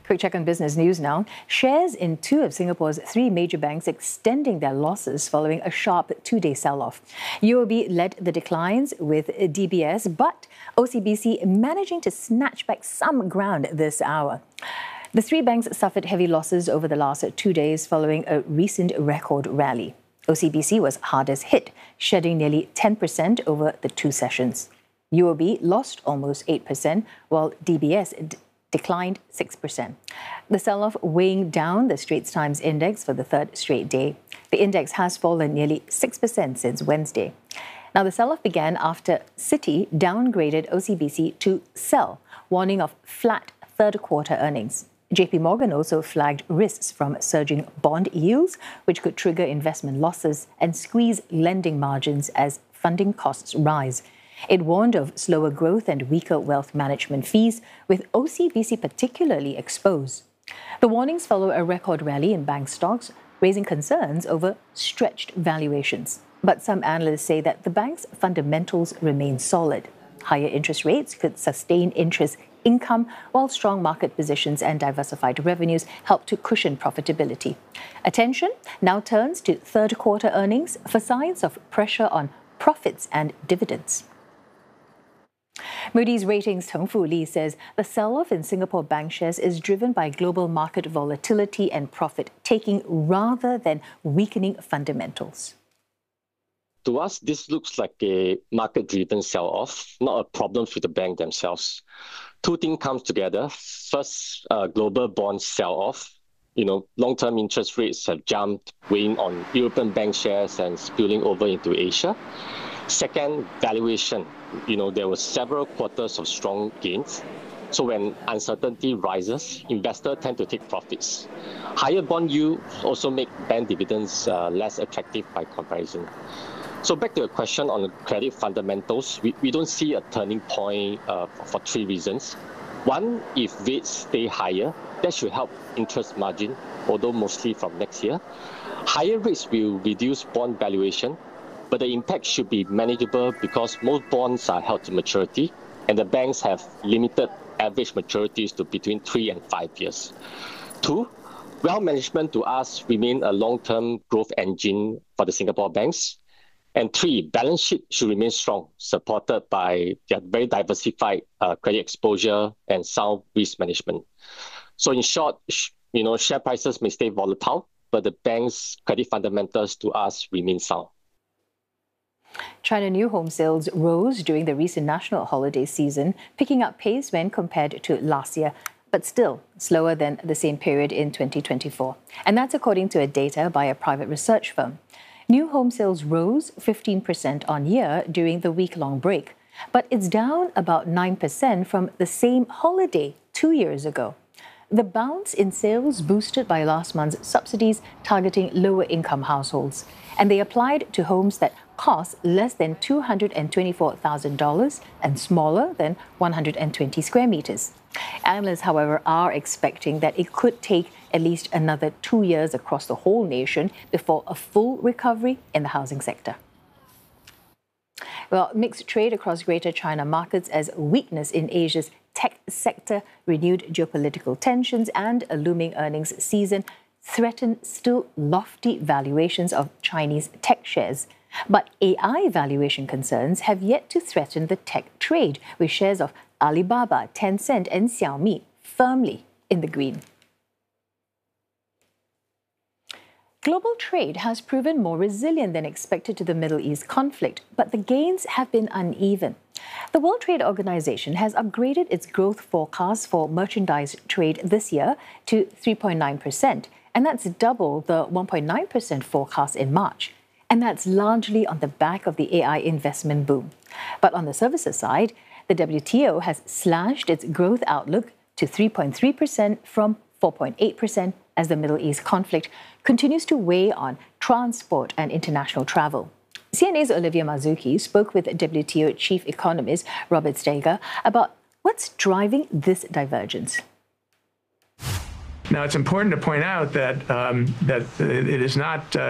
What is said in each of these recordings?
Quick check on business news now. Shares in two of Singapore's three major banks extending their losses following a sharp two-day sell-off. UOB led the declines with DBS, but OCBC managing to snatch back some ground this hour. The three banks suffered heavy losses over the last 2 days following a recent record rally. OCBC was hardest hit, shedding nearly 10% over the two sessions. UOB lost almost 8%, while DBS declined 6%. The sell-off weighing down the Straits Times Index for the third straight day. The index has fallen nearly 6% since Wednesday. Now, the sell-off began after Citi downgraded OCBC to sell, warning of flat third-quarter earnings. JP Morgan also flagged risks from surging bond yields, which could trigger investment losses and squeeze lending margins as funding costs rise. It warned of slower growth and weaker wealth management fees, with OCBC particularly exposed. The warnings follow a record rally in bank stocks, raising concerns over stretched valuations. But some analysts say that the bank's fundamentals remain solid. Higher interest rates could sustain interest income, while strong market positions and diversified revenues help to cushion profitability. Attention now turns to third-quarter earnings for signs of pressure on profits and dividends. Moody's Ratings' Teng Fu Lee says the sell-off in Singapore bank shares is driven by global market volatility and profit-taking rather than weakening fundamentals. To us, this looks like a market-driven sell-off, not a problem with the bank themselves. Two things come together. First, global bonds sell-off. Long-term interest rates have jumped, weighing on European bank shares and spilling over into Asia. Second, valuation. There were several quarters of strong gains. So when uncertainty rises, investors tend to take profits. Higher bond yields also make bank dividends less attractive by comparison. So back to the question on the credit fundamentals, we don't see a turning point for three reasons. One, if rates stay higher, that should help interest margin, although mostly from next year. Higher rates will reduce bond valuation, but the impact should be manageable because most bonds are held to maturity, and the banks have limited average maturities to between 3 and 5 years. Two, wealth management to us remain a long-term growth engine for the Singapore banks. And three, balance sheet should remain strong, supported by their very diversified credit exposure and sound risk management. So in short, share prices may stay volatile, but the bank's credit fundamentals to us remain sound. China new home sales rose during the recent national holiday season, picking up pace when compared to last year, but still slower than the same period in 2024. And that's according to data by a private research firm. New home sales rose 15% on year during the week-long break, but it's down about 9% from the same holiday 2 years ago. The bounce in sales boosted by last month's subsidies targeting lower-income households, and they applied to homes that cost less than $224,000 and smaller than 120 square meters. Analysts, however, are expecting that it could take at least another 2 years across the whole nation before a full recovery in the housing sector. Well, mixed trade across Greater China markets as weakness in Asia's tech sector, renewed geopolitical tensions and a looming earnings season threaten still lofty valuations of Chinese tech shares. But AI valuation concerns have yet to threaten the tech trade, with shares of Alibaba, Tencent and Xiaomi firmly in the green. Global trade has proven more resilient than expected to the Middle East conflict, but the gains have been uneven. The World Trade Organization has upgraded its growth forecast for merchandise trade this year to 3.9%, and that's double the 1.9% forecast in March. And that's largely on the back of the AI investment boom. But on the services side, the WTO has slashed its growth outlook to 3.3% from 4.8% as the Middle East conflict continues to weigh on transport and international travel. CNA's Olivia Mazuki spoke with WTO Chief Economist Robert Staiger about what's driving this divergence. Now, it's important to point out that it is not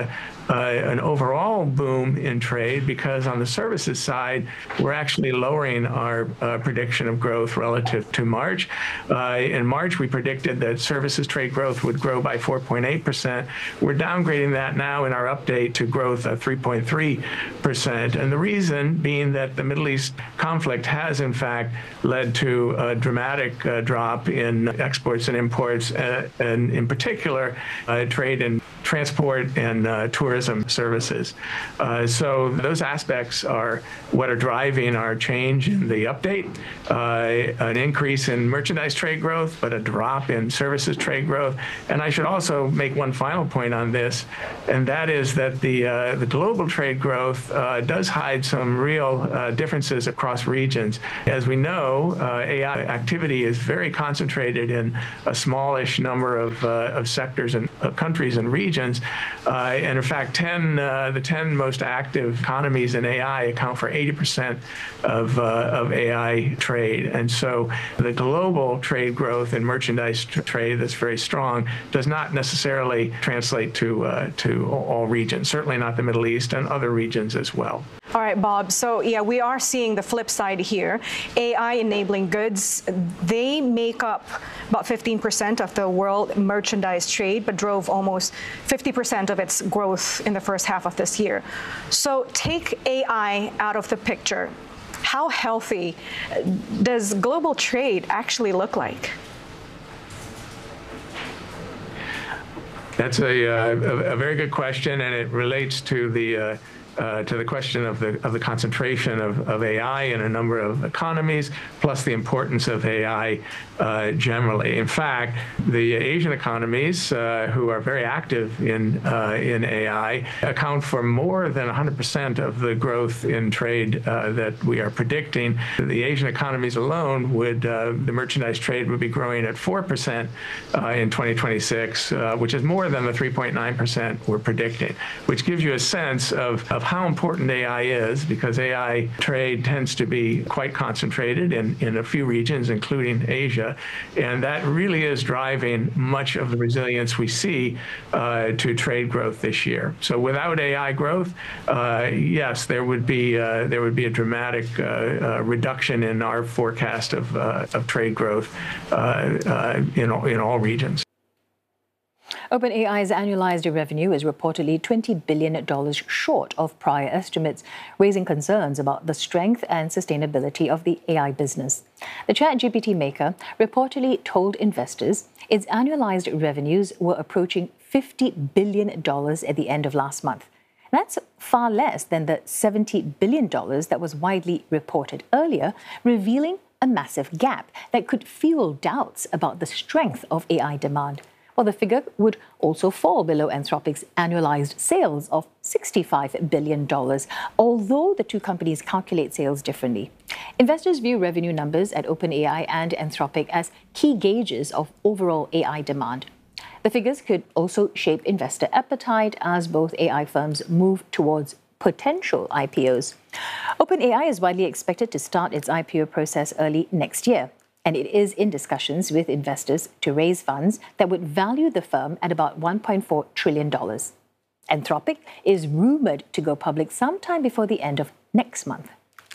an overall boom in trade because on the services side, we're actually lowering our prediction of growth relative to March. In March, we predicted that services trade growth would grow by 4.8%. We're downgrading that now in our update to growth of 3.3%. And the reason being that the Middle East conflict has, in fact, led to a dramatic drop in exports and imports, and in particular, trade and transport and tourism services. So those aspects are what are driving our change in the update, an increase in merchandise trade growth, but a drop in services trade growth. And I should also make one final point on this, and that is that the global trade growth does hide some real differences across regions. As we know, AI activity is very concentrated in a smallish number of sectors and countries and regions. And in fact, the 10 most active economies in AI account for 80% of AI trade. And so the global trade growth in merchandise trade that's very strong does not necessarily translate to all regions, certainly not the Middle East and other regions as well. All right, Bob. So, yeah, we are seeing the flip side here. AI enabling goods, they make up about 15% of the world merchandise trade, but drove almost 50% of its growth in the first half of this year. So take AI out of the picture. How healthy does global trade actually look like? That's a very good question, and it relates to the question of the concentration of AI in a number of economies, plus the importance of AI generally. In fact, the Asian economies, who are very active in AI, account for more than 100% of the growth in trade that we are predicting. The Asian economies alone the merchandise trade would be growing at 4% in 2026, which is more than the 3.9% we're predicting, which gives you a sense of how important AI is, because AI trade tends to be quite concentrated in a few regions, including Asia. And that really is driving much of the resilience we see to trade growth this year. So without AI growth, yes, there would be a dramatic reduction in our forecast of trade growth in all regions. OpenAI's annualized revenue is reportedly $20 billion short of prior estimates, raising concerns about the strength and sustainability of the AI business. The ChatGPT maker reportedly told investors its annualized revenues were approaching $50 billion at the end of last month. That's far less than the $70 billion that was widely reported earlier, revealing a massive gap that could fuel doubts about the strength of AI demand. Well, the figure would also fall below Anthropic's annualized sales of $65 billion, although the two companies calculate sales differently. Investors view revenue numbers at OpenAI and Anthropic as key gauges of overall AI demand. The figures could also shape investor appetite as both AI firms move towards potential IPOs. OpenAI is widely expected to start its IPO process early next year, and it is in discussions with investors to raise funds that would value the firm at about $1.4 trillion. Anthropic is rumored to go public sometime before the end of next month.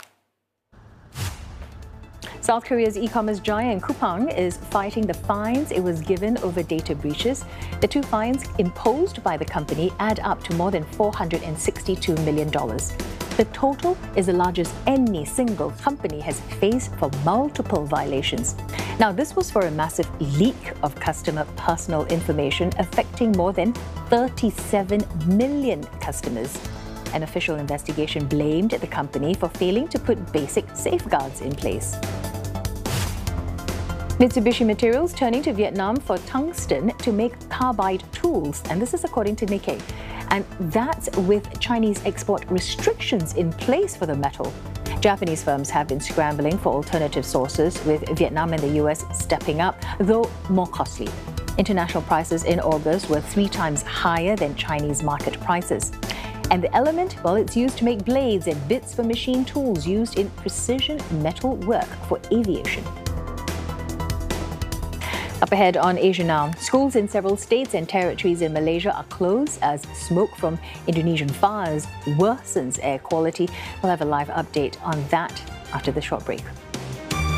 South Korea's e-commerce giant Coupang is fighting the fines it was given over data breaches. The two fines imposed by the company add up to more than $462 million. The total is the largest any single company has faced for multiple violations. Now, this was for a massive leak of customer personal information affecting more than 37 million customers. An official investigation blamed the company for failing to put basic safeguards in place. Mitsubishi Materials turning to Vietnam for tungsten to make carbide tools, and this is according to Nikkei. And that's with Chinese export restrictions in place for the metal. Japanese firms have been scrambling for alternative sources, with Vietnam and the US stepping up, though more costly. International prices in August were 3 times higher than Chinese market prices. And the element, well, it's used to make blades and bits for machine tools used in precision metal work for aviation. Up ahead on Asia Now, schools in several states and territories in Malaysia are closed as smoke from Indonesian fires worsens air quality. We'll have a live update on that after the short break.